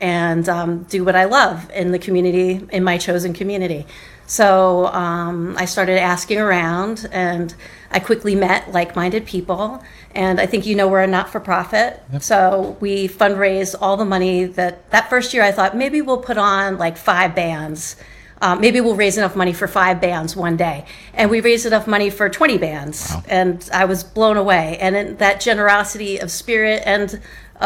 and do what I love in the community, in my chosen community. So I started asking around, and I quickly met like-minded people. And I think we're a not-for-profit. Yep. So we fundraise all the money that first year I thought maybe we'll put on like 5 bands. Maybe we'll raise enough money for 5 bands one day. And we raised enough money for 20 bands. Wow. And I was blown away. And that generosity of spirit and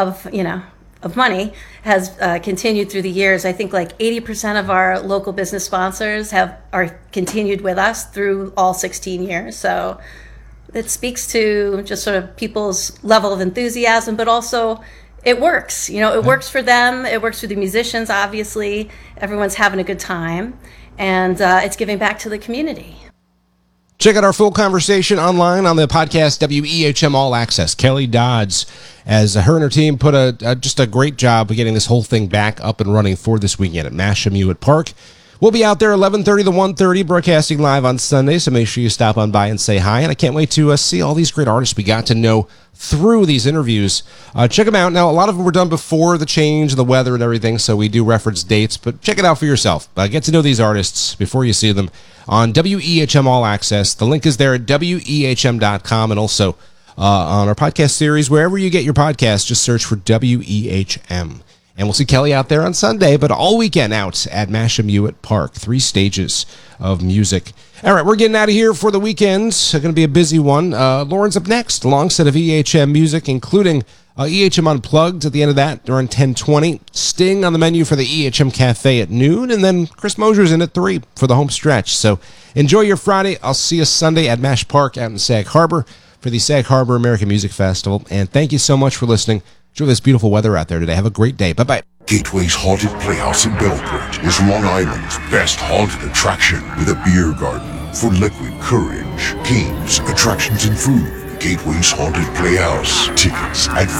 of money has continued through the years. I think like 80% of our local business sponsors are continued with us through all 16 years. So it speaks to just sort of people's level of enthusiasm, but also it works. It works for them. It works for the musicians, obviously. Everyone's having a good time. And it's giving back to the community. Check out our full conversation online on the podcast WEHM All Access. Kelly Dodds, as her and her team put just a great job of getting this whole thing back up and running for this weekend at Masham Hewitt Park. We'll be out there 11:30 to 1:30, broadcasting live on Sunday, so make sure you stop on by and say hi. And I can't wait to see all these great artists we got to know through these interviews. Check them out. Now, a lot of them were done before the change and the weather and everything, so we do reference dates, but check it out for yourself. Get to know these artists before you see them on WEHM All Access. The link is there at WEHM.com, and also on our podcast series, wherever you get your podcasts, just search for WEHM. And we'll see Kelly out there on Sunday, but all weekend out at Masham Hewitt Park. 3 stages of music. All right, we're getting out of here for the weekend. It's going to be a busy one. Lauren's up next, a long set of EHM music, including EHM Unplugged at the end of that around 10:20. Sting on the menu for the EHM Cafe at noon, and then Chris Mosier's in at 3 for the home stretch. So enjoy your Friday. I'll see you Sunday at Mash Park out in Sag Harbor for the Sag Harbor American Music Festival. And thank you so much for listening. Enjoy this beautiful weather out there today. Have a great day. Bye-bye. Gateway's Haunted Playhouse in Belport is Long Island's best haunted attraction with a beer garden for liquid courage, games, attractions, and food. Gateway's Haunted Playhouse. Tickets at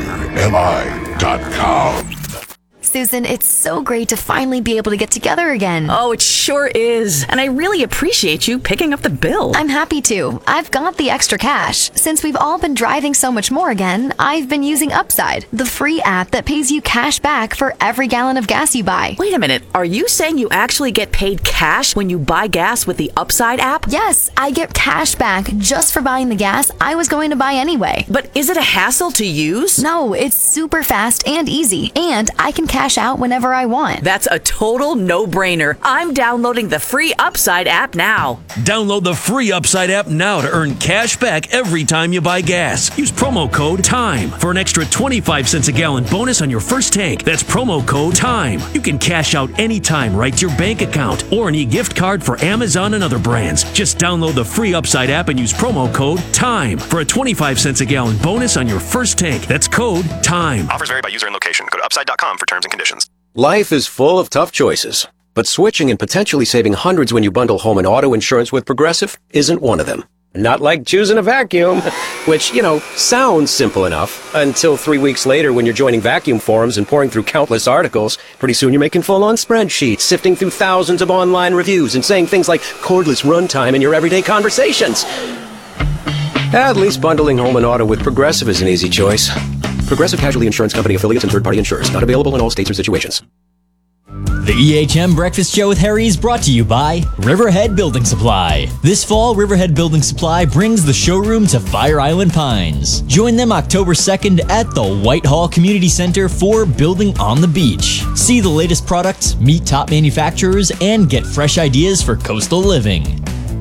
fearli.com. Susan, it's so great to finally be able to get together again. Oh, it sure is. And I really appreciate you picking up the bill. I'm happy to. I've got the extra cash. Since we've all been driving so much more again, I've been using Upside, the free app that pays you cash back for every gallon of gas you buy. Wait a minute. Are you saying you actually get paid cash when you buy gas with the Upside app? Yes, I get cash back just for buying the gas I was going to buy anyway. But is it a hassle to use? No, it's super fast and easy, and I can cash out whenever I want. That's a total no-brainer. I'm downloading the free Upside app now. Download the free Upside app now to earn cash back every time you buy gas. Use promo code TIME for an extra 25 cents a gallon bonus on your first tank. That's promo code TIME. You can cash out anytime right to your bank account or an e-gift card for Amazon and other brands. Just download the free Upside app and use promo code TIME for a 25 cents a gallon bonus on your first tank. That's code TIME. Offers vary by user and location. Go to upside.com for terms and conditions. Life is full of tough choices, but switching and potentially saving hundreds when you bundle home and auto insurance with Progressive isn't one of them. Not like choosing a vacuum, which, sounds simple enough until 3 weeks later when you're joining vacuum forums and pouring through countless articles. Pretty soon you're making full-on spreadsheets, sifting through thousands of online reviews and saying things like cordless runtime in your everyday conversations. At least bundling home and auto with Progressive is an easy choice. Progressive Casualty Insurance Company affiliates and third-party insurers. Not available in all states or situations. The EHM Breakfast Show with Harry is brought to you by Riverhead Building Supply. This fall, Riverhead Building Supply brings the showroom to Fire Island Pines. Join them October 2nd at the Whitehall Community Center for Building on the Beach. See the latest products, meet top manufacturers, and get fresh ideas for coastal living.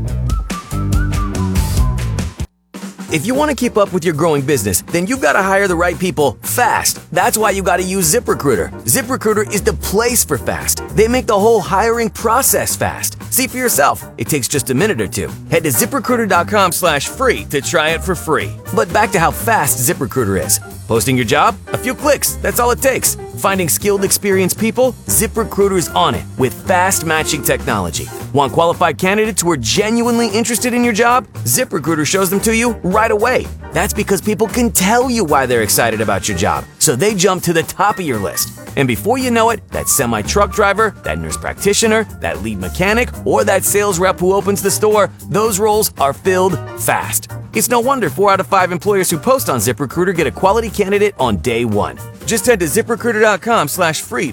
If you want to keep up with your growing business, then you've got to hire the right people fast. That's why you got to use ZipRecruiter. ZipRecruiter is the place for fast. They make the whole hiring process fast. See for yourself. It takes just a minute or two. Head to ZipRecruiter.com/free to try it for free. But back to how fast ZipRecruiter is. Posting your job? A few clicks. That's all it takes. Finding skilled, experienced people? ZipRecruiter's on it with fast matching technology. Want qualified candidates who are genuinely interested in your job? ZipRecruiter shows them to you right away. That's because people can tell you why they're excited about your job, so they jump to the top of your list. And before you know it, that semi-truck driver, that nurse practitioner, that lead mechanic, or that sales rep who opens the store, those roles are filled fast. It's no wonder 4 out of 5 employers who post on ZipRecruiter get a quality candidate on day one. Just head to ZipRecruiter.com/free